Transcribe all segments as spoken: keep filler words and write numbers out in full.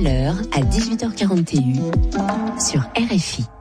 l'heure à dix-huit heures quarante et un sur R F I.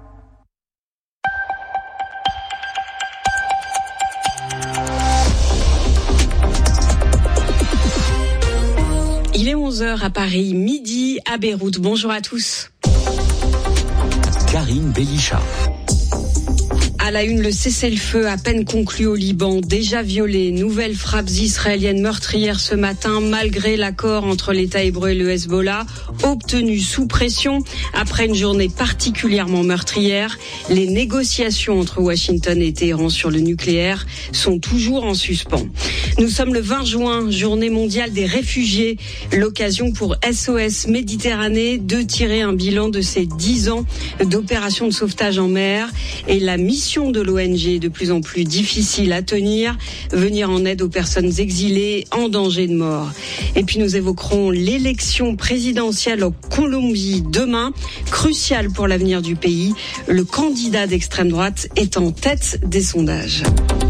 Il est onze heures à Paris, midi à Beyrouth. Bonjour à tous. Karine Bélicha. À la une, le cessez-le-feu à peine conclu au Liban, déjà violé. Nouvelles frappes israéliennes meurtrières ce matin, malgré l'accord entre l'État hébreu et le Hezbollah, obtenu sous pression après une journée particulièrement meurtrière. Les négociations entre Washington et Téhéran sur le nucléaire sont toujours en suspens. Nous sommes le vingt juin, journée mondiale des réfugiés. L'occasion pour S O S Méditerranée de tirer un bilan de ces dix ans d'opérations de sauvetage en mer et la mission de l'O N G de plus en plus difficile à tenir, venir en aide aux personnes exilées en danger de mort. Et puis nous évoquerons l'élection présidentielle en Colombie demain, cruciale pour l'avenir du pays. Le candidat d'extrême droite est en tête des sondages.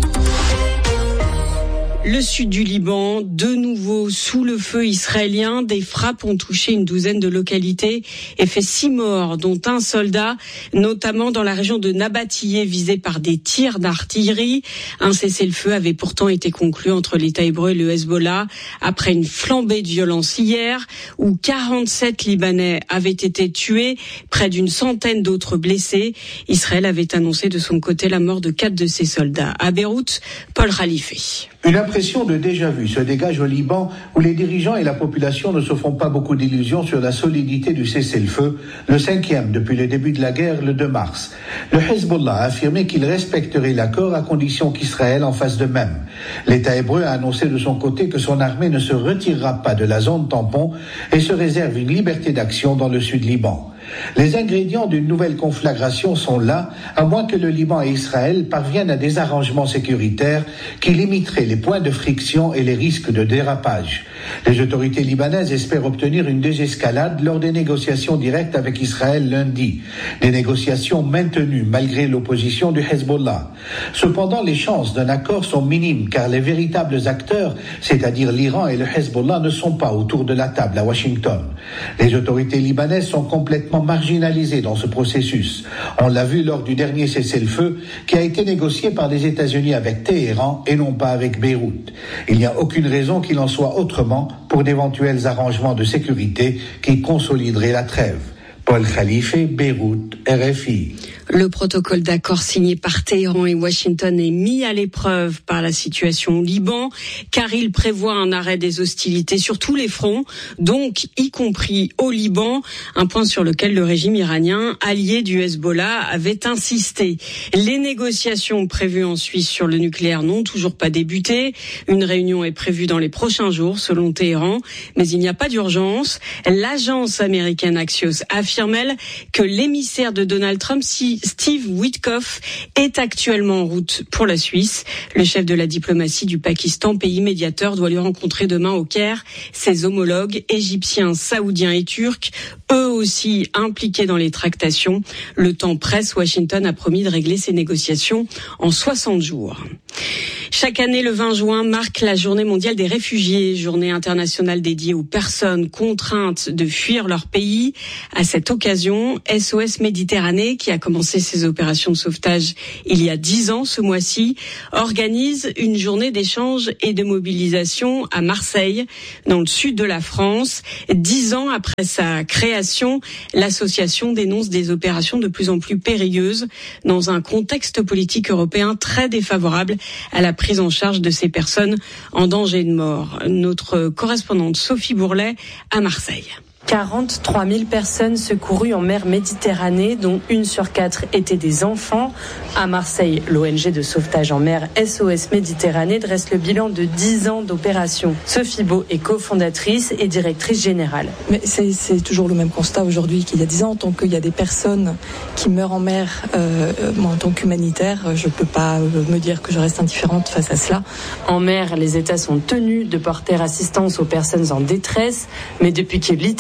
Le sud du Liban, de nouveau sous le feu israélien. Des frappes ont touché une douzaine de localités et fait six morts, dont un soldat, notamment dans la région de Nabatillé, visée par des tirs d'artillerie. Un cessez-le-feu avait pourtant été conclu entre l'État hébreu et le Hezbollah après une flambée de violence hier, où quarante-sept Libanais avaient été tués, près d'une centaine d'autres blessés. Israël avait annoncé de son côté la mort de quatre de ses soldats. À Beyrouth, Paul Khalife. Une impression de déjà-vu se dégage au Liban, où les dirigeants et la population ne se font pas beaucoup d'illusions sur la solidité du cessez-le-feu, le cinquième depuis le début de la guerre, le deux mars. Le Hezbollah a affirmé qu'il respecterait l'accord à condition qu'Israël en fasse de même. L'État hébreu a annoncé de son côté que son armée ne se retirera pas de la zone tampon et se réserve une liberté d'action dans le sud Liban. Les ingrédients d'une nouvelle conflagration sont là, à moins que le Liban et Israël parviennent à des arrangements sécuritaires qui limiteraient les points de friction et les risques de dérapage. Les autorités libanaises espèrent obtenir une désescalade lors des négociations directes avec Israël lundi. Des négociations maintenues malgré l'opposition du Hezbollah. Cependant, les chances d'un accord sont minimes car les véritables acteurs, c'est-à-dire l'Iran et le Hezbollah, ne sont pas autour de la table à Washington. Les autorités libanaises sont complètement marginalisées dans ce processus. On l'a vu lors du dernier cessez-le-feu qui a été négocié par les États-Unis avec Téhéran et non pas avec Beyrouth. Il n'y a aucune raison qu'il en soit autrement pour d'éventuels arrangements de sécurité qui consolideraient la trêve. Paul Khalife, Beyrouth, R F I. Le protocole d'accord signé par Téhéran et Washington est mis à l'épreuve par la situation au Liban, car il prévoit un arrêt des hostilités sur tous les fronts, donc y compris au Liban, un point sur lequel le régime iranien, allié du Hezbollah, avait insisté. Les négociations prévues en Suisse sur le nucléaire n'ont toujours pas débuté. Une réunion est prévue dans les prochains jours, selon Téhéran, mais il n'y a pas d'urgence. L'agence américaine Axios affirme, elle, que l'émissaire de Donald Trump, si Steve Witkoff, est actuellement en route pour la Suisse. Le chef de la diplomatie du Pakistan, pays médiateur, doit lui rencontrer demain au Caire ses homologues égyptiens, saoudiens et turcs, eux aussi impliqués dans les tractations. Le temps presse, Washington a promis de régler ces négociations en soixante jours. Chaque année, le vingt juin marque la journée mondiale des réfugiés, journée internationale dédiée aux personnes contraintes de fuir leur pays. À cette occasion, S O S Méditerranée, qui a commencé ses opérations de sauvetage il y a dix ans ce mois-ci, organise une journée d'échange et de mobilisation à Marseille, dans le sud de la France. Dix ans après sa création, l'association dénonce des opérations de plus en plus périlleuses dans un contexte politique européen très défavorable à la prise en charge de ces personnes en danger de mort. Notre correspondante Sophie Bourlet à Marseille. quarante-trois mille personnes secourues en mer Méditerranée, dont une sur quatre étaient des enfants. À Marseille, l'O N G de sauvetage en mer S O S Méditerranée dresse le bilan de dix ans d'opération. Sophie Beau est cofondatrice et directrice générale. Mais c'est, c'est toujours le même constat aujourd'hui qu'il y a dix ans. Tant qu'il y a des personnes qui meurent en mer, euh, moi en tant qu'humanitaire, je ne peux pas me dire que je reste indifférente face à cela. En mer, les États sont tenus de porter assistance aux personnes en détresse, mais depuis que l'Italie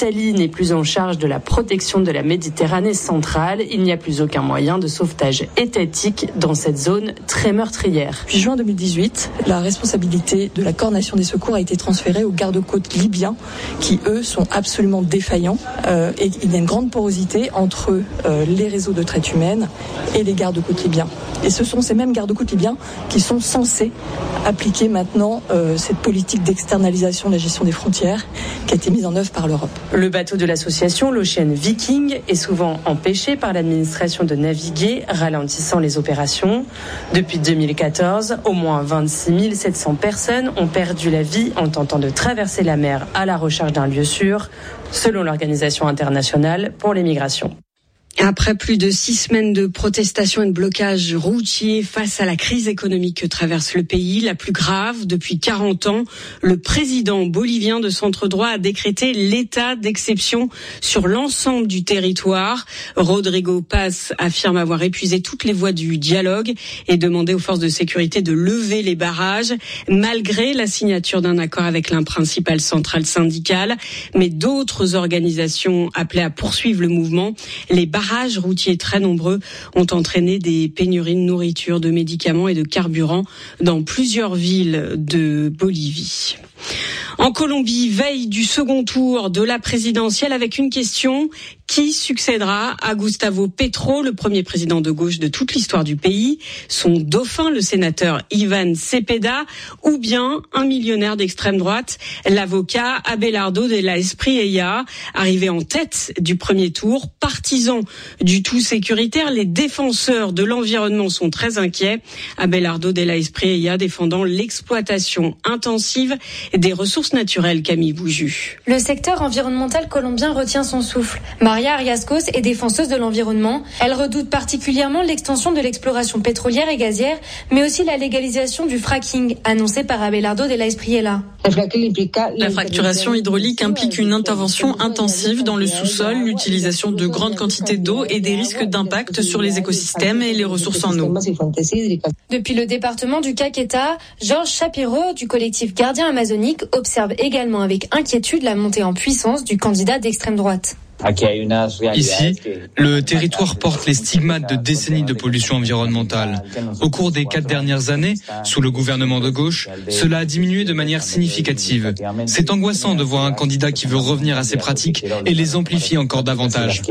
l'Italie n'est plus en charge de la protection de la Méditerranée centrale, il n'y a plus aucun moyen de sauvetage étatique dans cette zone très meurtrière. Depuis juin deux mille dix-huit, la responsabilité de la coordination des secours a été transférée aux gardes-côtes libyens qui, eux, sont absolument défaillants. Euh, et il y a une grande porosité entre euh, les réseaux de traite humaine et les gardes-côtes libyens. Et ce sont ces mêmes gardes-côtes libyens qui sont censés appliquer maintenant euh, cette politique d'externalisation de la gestion des frontières qui a été mise en œuvre par l'Europe. Le bateau de l'association, l'Ocean Viking, est souvent empêché par l'administration de naviguer, ralentissant les opérations. Depuis deux mille quatorze, au moins vingt-six mille sept cents personnes ont perdu la vie en tentant de traverser la mer à la recherche d'un lieu sûr, selon l'Organisation internationale pour les migrations. Après plus de six semaines de protestations et de blocages routiers face à la crise économique que traverse le pays, la plus grave depuis quarante ans, le président bolivien de centre droit a décrété l'état d'exception sur l'ensemble du territoire. Rodrigo Paz affirme avoir épuisé toutes les voies du dialogue et demandé aux forces de sécurité de lever les barrages, malgré la signature d'un accord avec la principale centrale syndicale. Mais d'autres organisations appelaient à poursuivre le mouvement. Les barrages routiers très nombreux ont entraîné des pénuries de nourriture, de médicaments et de carburant dans plusieurs villes de Bolivie. En Colombie, veille du second tour de la présidentielle avec une question: qui succédera à Gustavo Petro, le premier président de gauche de toute l'histoire du pays, son dauphin, le sénateur Iván Cepeda, ou bien un millionnaire d'extrême droite, l'avocat Abelardo de la Espriella, arrivé en tête du premier tour, partisan du tout sécuritaire. Les défenseurs de l'environnement sont très inquiets. Abelardo de la Espriella défendant l'exploitation intensive des ressources naturelles. Camille Bouju. Le secteur environnemental colombien retient son souffle. Maria Ariascos est défenseuse de l'environnement. Elle redoute particulièrement l'extension de l'exploration pétrolière et gazière, mais aussi la légalisation du fracking, annoncée par Abelardo de la Espriella. La fracturation hydraulique implique une intervention intensive dans le sous-sol, l'utilisation de grandes quantités d'eau et des risques d'impact sur les écosystèmes et les ressources en eau. Depuis le département du Caquetá, Georges Shapiro du collectif Gardien Amazonique observe également avec inquiétude la montée en puissance du candidat d'extrême droite. Ici, le territoire porte les stigmates de décennies de pollution environnementale. Au cours des quatre dernières années, sous le gouvernement de gauche, cela a diminué de manière significative. C'est angoissant de voir un candidat qui veut revenir à ces pratiques et les amplifier encore davantage.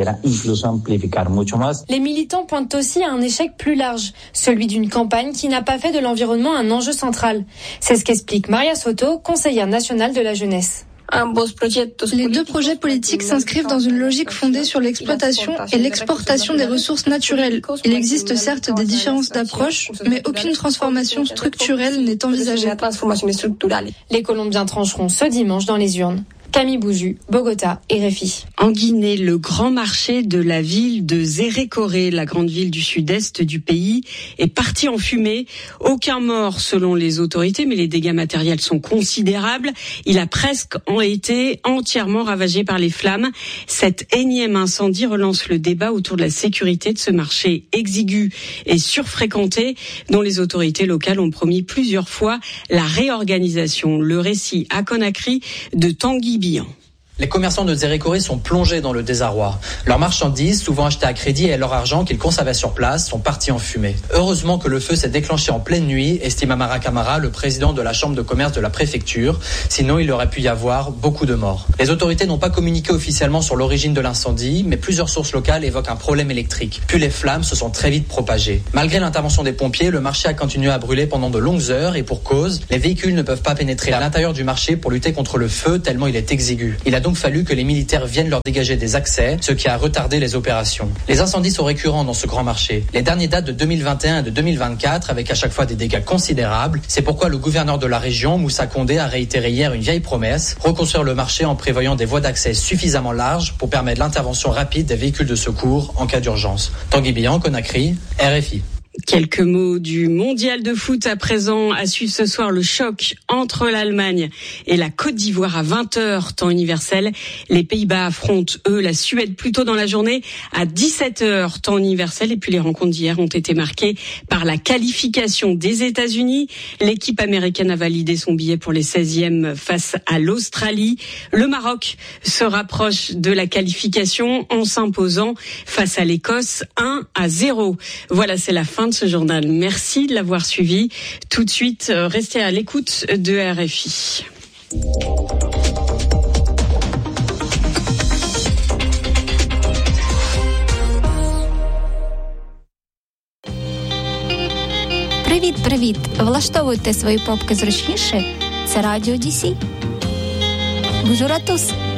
Les militants pointent aussi à un échec plus large, celui d'une campagne qui n'a pas fait de l'environnement un enjeu central. C'est ce qu'explique Maria Soto, conseillère nationale de la jeunesse. Les deux projets politiques s'inscrivent dans une logique fondée sur l'exploitation et l'exportation des ressources naturelles. Il existe certes des différences d'approche, mais aucune transformation structurelle n'est envisagée. Les Colombiens trancheront ce dimanche dans les urnes. Camille Bouju, Bogota, R F I. En Guinée, le grand marché de la ville de Zérékoré, la grande ville du sud-est du pays, est parti en fumée. Aucun mort selon les autorités, mais les dégâts matériels sont considérables. Il a presque été entièrement ravagé par les flammes. Cet énième incendie relance le débat autour de la sécurité de ce marché exigu et surfréquenté, dont les autorités locales ont promis plusieurs fois la réorganisation. Le récit à Conakry de Tanguy Bihan. Les commerçants de Zérékoré sont plongés dans le désarroi. Leurs marchandises, souvent achetées à crédit, et leur argent qu'ils conservaient sur place sont partis en fumée. Heureusement que le feu s'est déclenché en pleine nuit, estime Amara Kamara, le président de la chambre de commerce de la préfecture. Sinon, il aurait pu y avoir beaucoup de morts. Les autorités n'ont pas communiqué officiellement sur l'origine de l'incendie, mais plusieurs sources locales évoquent un problème électrique. Puis les flammes se sont très vite propagées. Malgré l'intervention des pompiers, le marché a continué à brûler pendant de longues heures et pour cause, les véhicules ne peuvent pas pénétrer à l'intérieur du marché pour lutter contre le feu tellement il est exigu. Il a donc fallu que les militaires viennent leur dégager des accès, ce qui a retardé les opérations. Les incendies sont récurrents dans ce grand marché. Les derniers datent de deux mille vingt et un et de deux mille vingt-quatre, avec à chaque fois des dégâts considérables. C'est pourquoi le gouverneur de la région, Moussa Condé, a réitéré hier une vieille promesse, reconstruire le marché en prévoyant des voies d'accès suffisamment larges pour permettre l'intervention rapide des véhicules de secours en cas d'urgence. Tanguy Bihan, Conakry, R F I. Quelques mots du mondial de foot à présent. À suivre ce soir le choc entre l'Allemagne et la Côte d'Ivoire à vingt heures, temps universel. Les Pays-Bas affrontent, eux, la Suède plus tôt dans la journée à dix-sept heures, temps universel. Et puis les rencontres d'hier ont été marquées par la qualification des États-Unis. L'équipe américaine a validé son billet pour les seizièmes face à l'Australie. Le Maroc se rapproche de la qualification en s'imposant face à l'Écosse un à zéro. Voilà, c'est la fin de ce journal. Merci de l'avoir suivi. Tout de suite, restez à l'écoute de R F I. Привіт, привіт! Влаштовуйте свої попки зручніше. Це Радіо ді сі. Bonjour à tous.